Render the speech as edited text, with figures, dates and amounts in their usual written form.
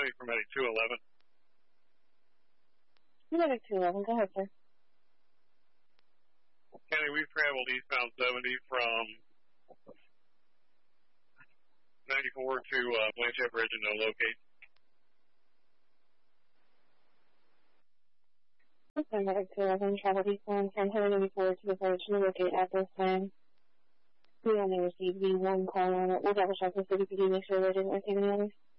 County for Medic 211. Medic 211, go ahead, sir. County, we've traveled eastbound 70 from 94 to Blanchette Bridge and no locate. Okay, Medic 211, travel eastbound from 194 to the bridge, no locate at this time. We only received the one call on it. We'll double check with CDPD, make sure they didn't receive any others.